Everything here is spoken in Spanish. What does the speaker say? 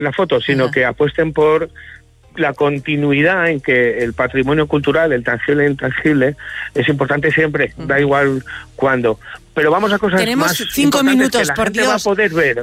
la foto, sino que apuesten por la continuidad en que el patrimonio cultural, el tangible e intangible, es importante siempre, da igual cuándo. Pero vamos a cosas Tenemos más 5 minutos, que la por gente Dios. va a poder ver.